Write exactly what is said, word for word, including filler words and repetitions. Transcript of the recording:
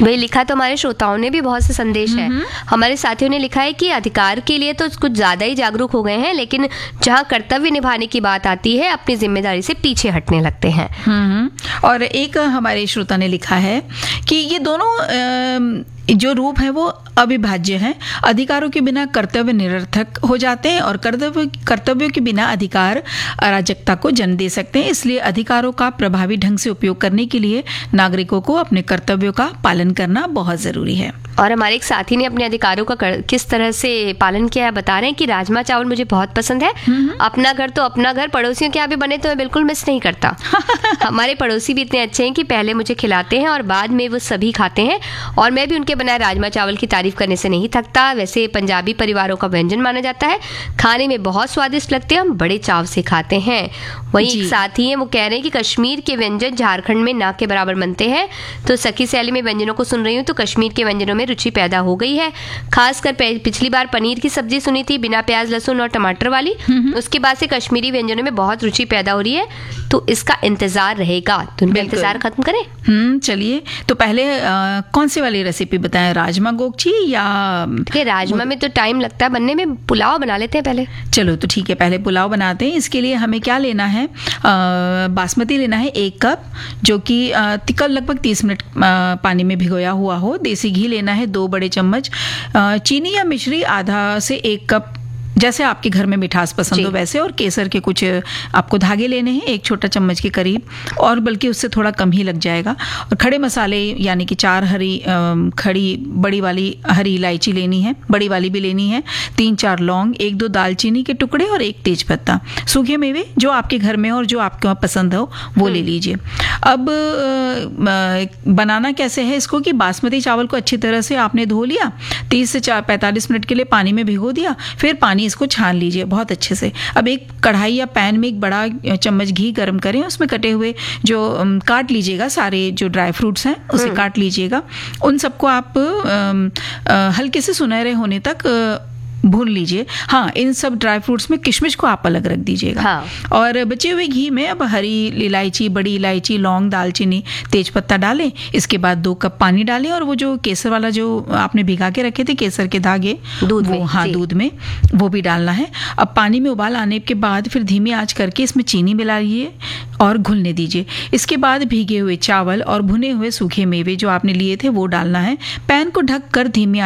वही लिखा तो हमारे श्रोताओं ने भी बहुत से संदेश है। हमारे साथियों ने लिखा है कि अधिकार के लिए तो कुछ ज्यादा ही जागरूक हो गए हैं, लेकिन जहाँ कर्तव्य निभाने की बात आती है अपनी जिम्मेदारी से पीछे हटने लगते हैं। और एक हमारे श्रोता ने लिखा है कि ये दोनों जो रूप है वो अविभाज्य हैं। अधिकारों के बिना कर्तव्य निरर्थक हो जाते हैं और कर्तव्य कर्तव्यों के बिना अधिकार अराजकता को जन्म दे सकते हैं। इसलिए अधिकारों का प्रभावी ढंग से उपयोग करने के लिए नागरिकों को अपने कर्तव्यों का पालन करना बहुत जरूरी है। और हमारे एक साथी ने अपने अधिकारों का किस तरह से पालन किया है बता रहे हैं कि राजमा चावल मुझे बहुत पसंद है। अपना घर तो अपना घर, पड़ोसियों के यहाँ भी बने तो मैं बिल्कुल मिस नहीं करता। हमारे पड़ोसी भी इतने अच्छे हैं कि पहले मुझे खिलाते हैं और बाद में वो सभी खाते हैं, और मैं भी उनके बनाए राजमा चावल की तारीफ करने से नहीं थकता। वैसे पंजाबी परिवारों का व्यंजन माना जाता है, खाने में बहुत स्वादिष्ट लगते हैं, हम बड़े चाव से खाते हैं। वहीं एक साथी हैं, वो कह रहे हैं कि कश्मीर के व्यंजन झारखंड में ना के बराबर बनते हैं। तो सखी सहेली में व्यंजनों को सुन रही हूँ तो कश्मीर के व्यंजनों में रुचि पैदा हो गई है। खासकर पिछली बार पनीर की सब्जी सुनी थी बिना प्याज लहसुन और टमाटर वाली, उसके बाद से कश्मीरी व्यंजनों में बहुत रुचि पैदा हो रही है। तो इसका इंतजार रहेगा, तो उनका इंतजार खत्म करें। हम्म चलिए, तो पहले आ, कौन सी वाली रेसिपी बताएं, राजमा गोगची या? राजमा में तो टाइम लगता है बनने में, पुलाव बना लेते हैं पहले। चलो तो ठीक है, पहले पुलाव बनाते हैं। इसके लिए हमें क्या लेना है, आ, बासमती लेना है एक कप, जो कि तिकल लगभग तीस मिनट आ, पानी में भिगोया हुआ हो। देसी घी लेना है दो बड़े चम्मच। चीनी या मिश्री आधा से एक कप, जैसे आपके घर में मिठास पसंद हो वैसे। और केसर के कुछ आपको धागे लेने हैं, एक छोटा चम्मच के करीब, और बल्कि उससे थोड़ा कम ही लग जाएगा। और खड़े मसाले यानी कि चार हरी खड़ी बड़ी वाली हरी इलायची लेनी है, बड़ी वाली भी लेनी है, तीन चार लौंग, एक दो दालचीनी के टुकड़े और एक तेज पत्ता। सूखे मेवे जो आपके घर में हो और जो आपके वहाँ पसंद हो वो ले लीजिए। अब बनाना कैसे है इसको, कि बासमती चावल को अच्छी तरह से आपने धो लिया, तीस से चार पैंतालीस मिनट के लिए पानी में भिगो दिया, फिर पानी इसको छान लीजिए बहुत अच्छे से। अब एक कढ़ाई या पैन में एक बड़ा चम्मच घी गर्म करें, उसमें कटे हुए जो काट लीजिएगा, सारे जो ड्राई फ्रूट्स हैं उसे काट लीजिएगा। उन सबको आप आ, आ, हल्के से सुनहरे होने तक आ, भून लीजिए। हाँ, इन सब ड्राई फ्रूट्स में किशमिश को आप अलग रख दीजिएगा। हाँ। और बचे हुए घी में अब हरी इलायची, बड़ी इलायची, लौंग, दालचीनी, तेजपत्ता डालें। इसके बाद दो कप पानी डालें, और वो जो केसर वाला जो आपने भिगा के रखे थे केसर के धागे, दूध में, हाँ दूध में वो भी डालना है। अब पानी में उबाल आने के बाद फिर धीमी आंच करके इसमें चीनी मिलाइए और घुलने दीजिए। इसके बाद भीगे हुए चावल और भुने हुए सूखे मेवे जो आपने लिए थे वो डालना है। पैन को ढक कर धीमी